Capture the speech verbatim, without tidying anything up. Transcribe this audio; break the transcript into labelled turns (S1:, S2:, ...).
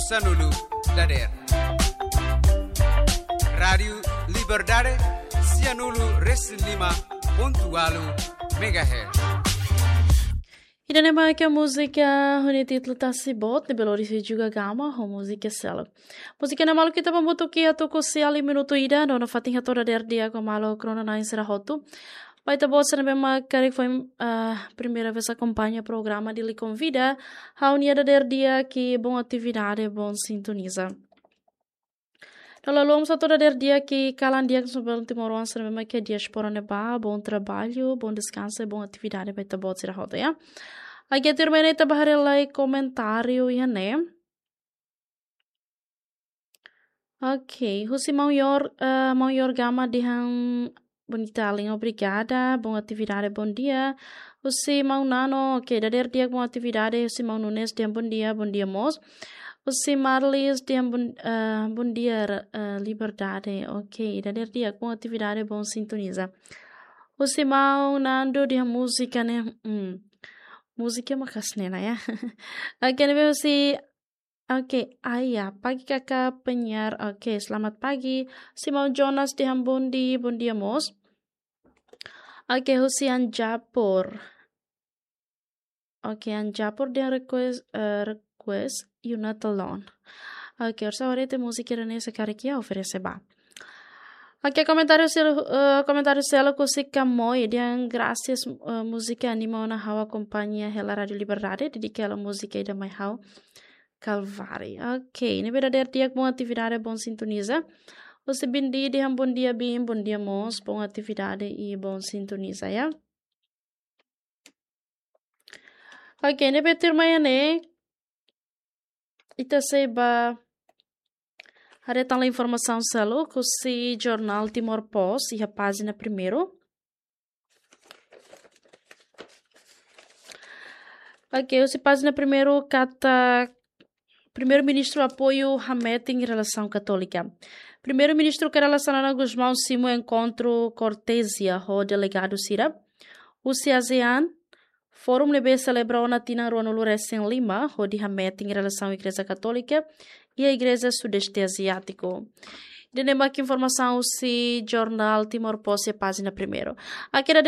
S1: Sanulu Dader. Rádio Liberdade Cianulu Reslima Pontualu Megahertz.
S2: E da nema que a música o título tá se bot de Belo Horizonte juga gama a música sela. Música na malu kita pambuto que a toko se ali minuto ida no fatinha toda der dia com malo crona na insera hotu. Vai tá boa sana bema que foi a primeira vez acompanha o programa de lhe convida a unia da der dia que bom atividade bom sintoniza. Então lom sa toda der dia que calan dia que sobre Timor sana bema que dia espora ne ba bom trabalho bom descanso bom atividade vai tá boa sera hotu ya. Aqui terminei tá barrela comentário ya né. Ok, Rusi maior uh, maior gama de han bonita linha obrigada, boa atividade, bom dia. Rusi mau nano, ok, da der dia boa atividade, Rusi mau nunes dia bom dia, bom dia mos. Rusi Marlis dia bom uh, bom dia uh, liberdade, ok, da der dia boa atividade, bom sintoniza. Rusi mau nando dia música né, hum, música makas nena ya. Ok, nih Rusi. Oke, ayah, pagi kakak penyiar. Oke, selamat pagi. Simau Jonas di Hambundi, Bundi Amos. Oke, Husian Japur. Oke, an Japur dia request, uh, request Unat Alone. Oke, orsa orete música irane sekali kia oferece ba. Oke, comentário selo, uh, comentário selo kusika moi dia gracias uh, música anima na hawa companhia Hela Radio Liberdade, dedica a música da mai hau. Calvário. Ok, ini verdadeiro dia com atividade bom sintoniza. Você bindi de um bom dia bem, bom dia mos, bom atividade e bom sintoniza, ya. Ok, ini betul maya ne. Ita seba ada tanta informação salo que o jornal Timor Post e a página primeiro. Ok, o página primeiro kata Primeiro-Ministro apoio Hamet em relação católica. Primeiro-Ministro que relaciona Guzmão Simo encontro cortesia o delegado Sira. O ASEAN Fórum Nebe celebrou na Tina Ronolo em Lima, o de Hamet em relação à Igreja Católica e a Igreja Sudeste Asiático. De nema que informação se jornal Timor Post página primeiro. Aqui